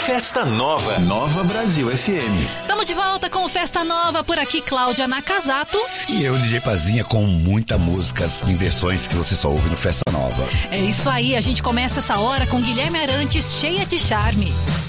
Festa Nova. Nova Brasil FM. Estamos de volta com Festa Nova, por aqui Cláudia Nakazato. E eu, DJ Pazinha, com muitas músicas em versões que você só ouve no Festa Nova. É isso aí, a gente começa essa hora com Guilherme Arantes, Cheia de Charme.